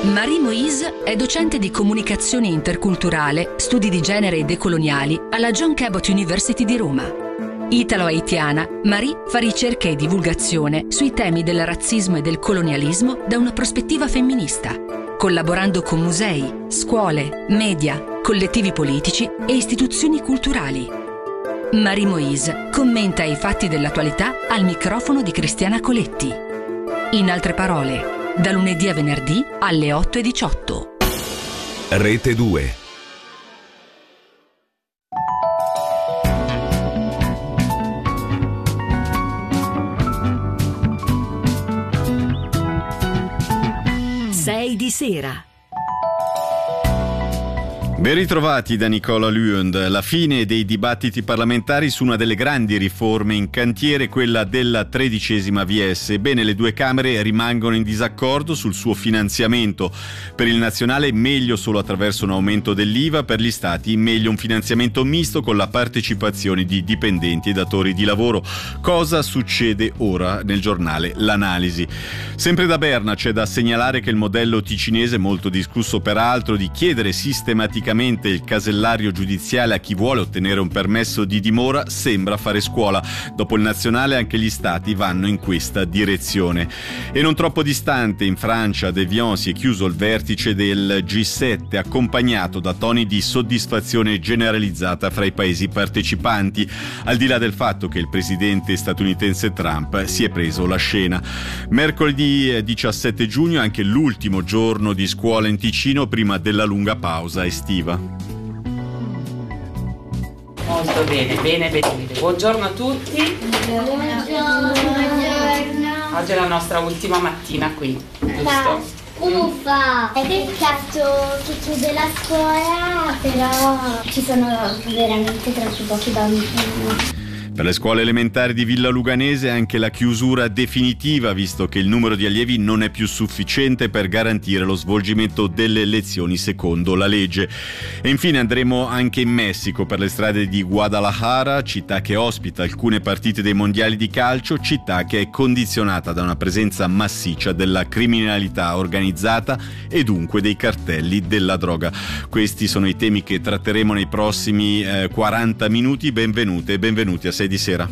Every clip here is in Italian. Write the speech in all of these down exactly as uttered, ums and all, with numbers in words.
Marie Moïse è docente di comunicazione interculturale, studi di genere e decoloniali alla John Cabot University di Roma. Italo-haitiana, Marie fa ricerca e divulgazione sui temi del razzismo e del colonialismo da una prospettiva femminista, collaborando con musei, scuole, media, collettivi politici e istituzioni culturali. Marie Moïse commenta i fatti dell'attualità al microfono di Cristiana Coletti. In altre parole, da lunedì a venerdì alle otto e diciotto. Rete due. sei di sera. Ben ritrovati da Nicola Lund. La fine dei dibattiti parlamentari su una delle grandi riforme in cantiere, quella della tredicesima V S. Ebbene, le due Camere rimangono in disaccordo sul suo finanziamento. Per il nazionale meglio solo attraverso un aumento dell'I V A, per gli stati meglio un finanziamento misto con la partecipazione di dipendenti e datori di lavoro. Cosa succede ora nel giornale L'Analisi? Sempre da Berna c'è da segnalare che il modello ticinese, molto discusso peraltro, di chiedere sistematicamente il casellario giudiziale a chi vuole ottenere un permesso di dimora sembra fare scuola. Dopo il nazionale anche gli stati vanno in questa direzione. E non troppo distante, in Francia, ad Evian si è chiuso il vertice del G sette, accompagnato da toni di soddisfazione generalizzata fra i paesi partecipanti, al di là del fatto che il presidente statunitense Trump si è preso la scena. Mercoledì diciassette giugno è anche l'ultimo giorno di scuola in Ticino prima della lunga pausa estiva. Molto bene, bene, bene. Buongiorno a tutti. Buongiorno. Oggi è la nostra ultima mattina qui, giusto? Uffa! È peccato tutto della scuola, però ci sono veramente troppi pochi bambini. Per le scuole elementari di Villa Luganese anche la chiusura definitiva, visto che il numero di allievi non è più sufficiente per garantire lo svolgimento delle lezioni secondo la legge. E infine andremo anche in Messico per le strade di Guadalajara, città che ospita alcune partite dei mondiali di calcio, città che è condizionata da una presenza massiccia della criminalità organizzata e dunque dei cartelli della droga. Questi sono i temi che tratteremo nei prossimi eh, quaranta minuti. Benvenute e benvenuti a sei di sera.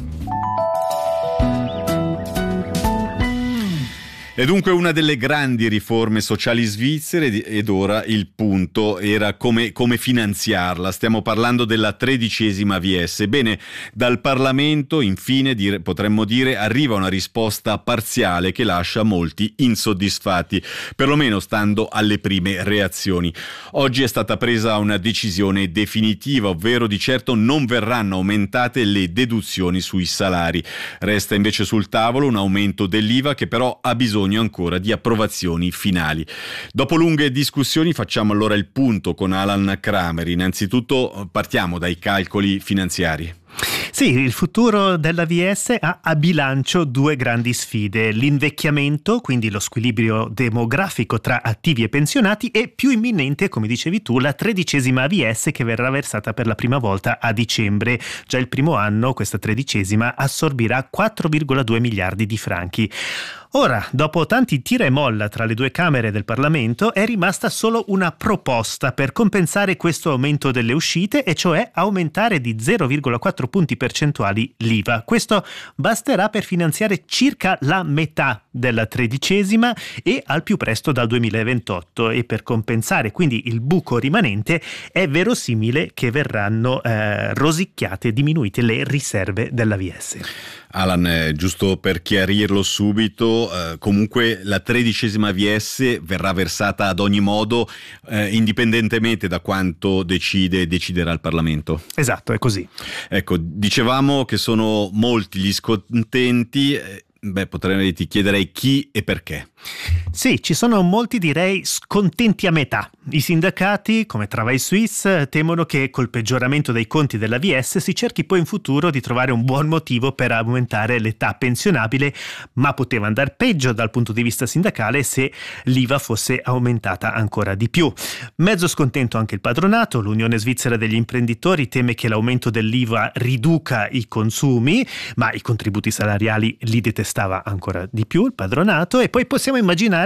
È dunque una delle grandi riforme sociali svizzere ed ora il punto era come, come finanziarla. Stiamo parlando della tredicesima V S. Bene, dal Parlamento infine dire, potremmo dire arriva una risposta parziale che lascia molti insoddisfatti, perlomeno stando alle prime reazioni. Oggi è stata presa una decisione definitiva, ovvero di certo non verranno aumentate le deduzioni sui salari. Resta invece sul tavolo un aumento dell'I V A che però ha bisogno ancora di approvazioni finali. Dopo lunghe discussioni facciamo allora il punto con Alan Kramer. Innanzitutto partiamo dai calcoli finanziari. Sì, il futuro della V S ha a bilancio due grandi sfide: l'invecchiamento, quindi lo squilibrio demografico tra attivi e pensionati, e più imminente, come dicevi tu, la tredicesima V S che verrà versata per la prima volta a dicembre. Già il primo anno questa tredicesima assorbirà quattro virgola due miliardi di franchi. Ora, dopo tanti tira e molla tra le due Camere del Parlamento, è rimasta solo una proposta per compensare questo aumento delle uscite, e cioè aumentare di zero virgola quattro punti percentuali l'I V A. Questo basterà per finanziare circa la metà della tredicesima e al più presto dal duemilaventotto, e per compensare quindi il buco rimanente è verosimile che verranno eh, rosicchiate e diminuite le riserve della V S. Alan, eh, giusto per chiarirlo subito, eh, comunque la tredicesima V S verrà versata ad ogni modo, eh, indipendentemente da quanto decide e deciderà il Parlamento. Esatto, è così. Ecco, dicevamo che sono molti gli scontenti. eh, Beh, potrei ti chiederei chi e perché. Sì, ci sono molti, direi, scontenti a metà. I sindacati, come Travail Suisse, temono che col peggioramento dei conti della V S si cerchi poi in futuro di trovare un buon motivo per aumentare l'età pensionabile, ma poteva andare peggio dal punto di vista sindacale se l'I V A fosse aumentata ancora di più. Mezzo scontento anche il patronato. L'Unione Svizzera degli Imprenditori teme che l'aumento dell'I V A riduca i consumi, ma i contributi salariali li detestava ancora di più il padronato, e poi possiamo immaginare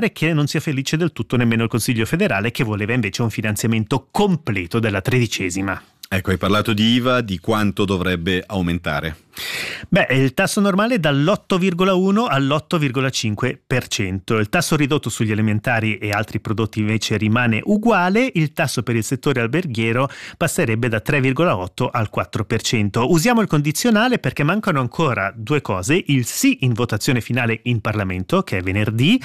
pare che non sia felice del tutto nemmeno il Consiglio federale, che voleva invece un finanziamento completo della tredicesima. Ecco, hai parlato di I V A, di quanto dovrebbe aumentare? Beh, il tasso normale è dall'otto virgola uno all'otto virgola cinque per cento. Il tasso ridotto sugli alimentari e altri prodotti invece rimane uguale. Il tasso per il settore alberghiero passerebbe da tre virgola otto al quattro per cento. Usiamo il condizionale perché mancano ancora due cose: il sì in votazione finale in Parlamento, che è venerdì,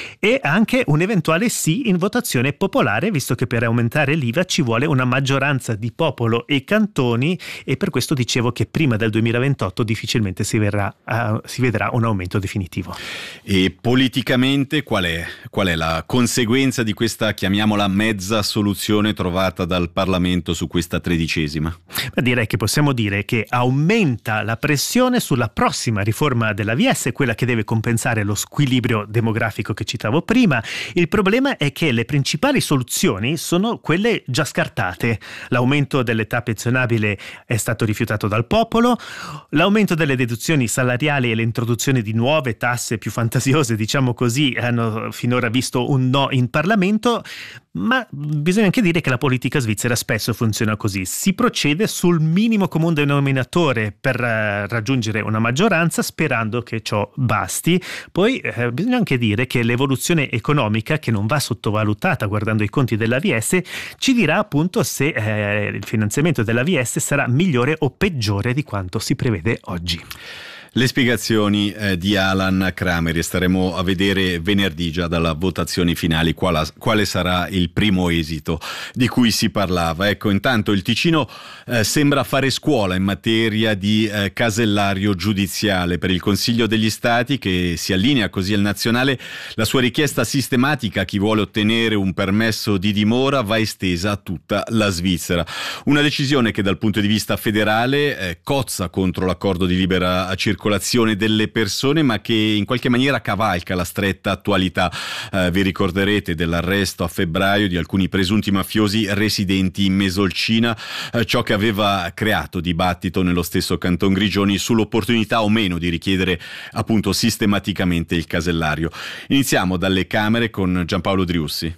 e anche un eventuale sì in votazione popolare, visto che per aumentare l'I V A ci vuole una maggioranza di popolo e cantoni, e per questo dicevo che prima del duemilaventotto difficilmente si, verrà, uh, si vedrà un aumento definitivo. E politicamente qual è, qual è la conseguenza di questa, chiamiamola, mezza soluzione trovata dal Parlamento su questa tredicesima? Beh, direi che possiamo dire che aumenta la pressione sulla prossima riforma della V S, quella che deve compensare lo squilibrio demografico che citavo prima. Il problema è che le principali soluzioni sono quelle già scartate. L'aumento dell'età pensionabile è stato rifiutato dal popolo. L'aumento delle deduzioni salariali e l'introduzione di nuove tasse più fantasiose, diciamo così, hanno finora visto un no in Parlamento, ma bisogna anche dire che la politica svizzera spesso funziona così. Si procede sul minimo comune denominatore per uh, raggiungere una maggioranza, sperando che ciò basti. Poi eh, bisogna anche dire che l'evoluzione economica, che non va sottovalutata guardando i conti della V S, ci dirà appunto se eh, il finanziamento della V S sarà migliore o peggiore di quanto si prevede oggi. Le spiegazioni eh, di Alan Kramer, staremo a vedere venerdì già dalla votazione finali quale, quale sarà il primo esito di cui si parlava. Ecco, intanto il Ticino eh, sembra fare scuola in materia di eh, casellario giudiziale. Per il Consiglio degli Stati, che si allinea così al nazionale, la sua richiesta sistematica a chi vuole ottenere un permesso di dimora va estesa a tutta la Svizzera. Una decisione che dal punto di vista federale eh, cozza contro l'accordo di libera circolazione delle persone, ma che in qualche maniera cavalca la stretta attualità. Eh, vi ricorderete dell'arresto a febbraio di alcuni presunti mafiosi residenti in Mesolcina, eh, ciò che aveva creato dibattito nello stesso Canton Grigioni sull'opportunità o meno di richiedere appunto sistematicamente il casellario. Iniziamo dalle Camere con Giampaolo Driussi.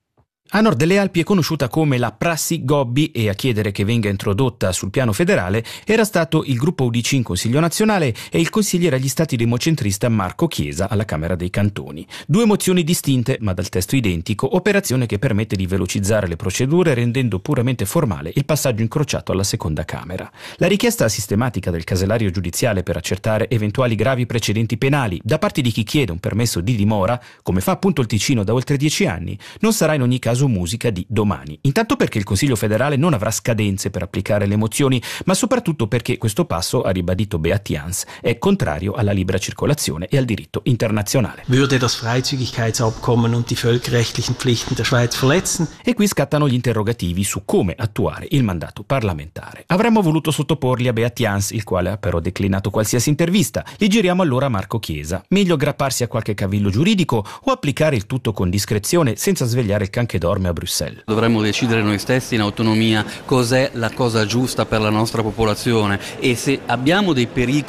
A nord delle Alpi è conosciuta come la prassi Gobbi, e a chiedere che venga introdotta sul piano federale era stato il gruppo U D C in Consiglio nazionale e il consigliere agli stati democentrista Marco Chiesa alla Camera dei Cantoni. Due mozioni distinte ma dal testo identico, operazione che permette di velocizzare le procedure rendendo puramente formale il passaggio incrociato alla seconda Camera. La richiesta sistematica del casellario giudiziale per accertare eventuali gravi precedenti penali da parte di chi chiede un permesso di dimora, come fa appunto il Ticino da oltre dieci anni, non sarà in ogni caso musica di domani. Intanto perché il Consiglio federale non avrà scadenze per applicare le mozioni, ma soprattutto perché questo passo, ha ribadito Beat Jans, è contrario alla libera circolazione e al diritto internazionale. Würde das Freizügigkeitsabkommen und die völkerrechtlichen Pflichten der Schweiz verletzen? E qui scattano gli interrogativi su come attuare il mandato parlamentare. Avremmo voluto sottoporli a Beat Jans, il quale ha però declinato qualsiasi intervista. Li giriamo allora a Marco Chiesa. Meglio aggrapparsi a qualche cavillo giuridico o applicare il tutto con discrezione senza svegliare il can che dorme a Bruxelles. Dovremmo decidere noi stessi in autonomia cos'è la cosa giusta per la nostra popolazione, e se abbiamo dei pericoli